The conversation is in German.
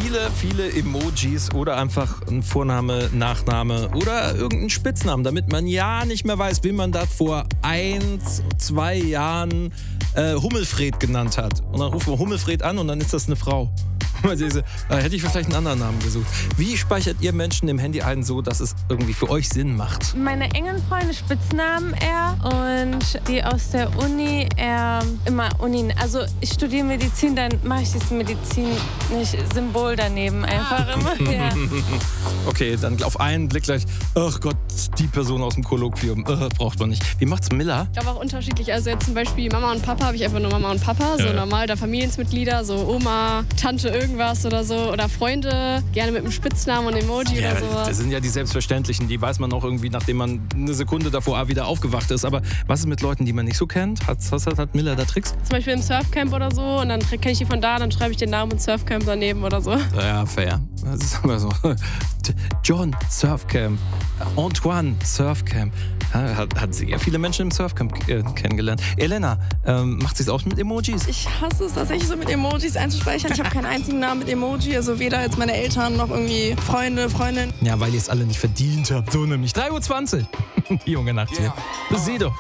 viele Emojis oder einfach ein Vorname, Nachname oder irgendein Spitznamen, damit man ja nicht mehr weiß, wie man das vor 1, 2 Jahren Hummelfred genannt hat. Und dann rufen wir Hummelfred an und dann ist das eine Frau. Hätte ich vielleicht einen anderen Namen gesucht. Wie speichert ihr Menschen im Handy ein, so dass es irgendwie für euch Sinn macht? Meine engen Freunde Spitznamen eher und die aus der Uni eher immer Uni. Also ich studiere Medizin, dann mache ich dieses Medizin-Symbol daneben einfach immer. Ja. Okay, dann auf einen Blick gleich, ach Gott, die Person aus dem Kolloquium, braucht man nicht. Wie macht's Miller? Ich glaube auch unterschiedlich. Also jetzt zum Beispiel Mama und Papa habe ich einfach nur Mama und Papa, so normal da Familienmitglieder, so Oma, Tante irgendwas oder so. Oder Freunde, gerne mit einem Spitznamen und Emoji oder sowas. Das sind ja die Selbstverständlichen, die weiß man auch irgendwie, nachdem man eine Sekunde davor wieder aufgewacht ist. Aber was ist mit Leuten, die man nicht so kennt? Hat Miller da Tricks? Zum Beispiel im Surfcamp oder so und dann kenne ich die von da, dann schreibe ich den Namen und Surfcamp daneben oder so. Ja, fair. Das ist aber so. John Surfcamp, Antoine Surfcamp. Hat sehr viele Menschen im Surfcamp kennengelernt. Elena, macht sie es auch mit Emojis? Ich hasse es tatsächlich so mit Emojis einzuspeichern. Ich habe keinen einzigen Namen mit Emoji, also weder jetzt meine Eltern noch irgendwie Freunde, Freundinnen. Ja, weil ihr es alle nicht verdient habt. So nämlich 3:20 Uhr. Die junge Nacht hier. Das seht ihr.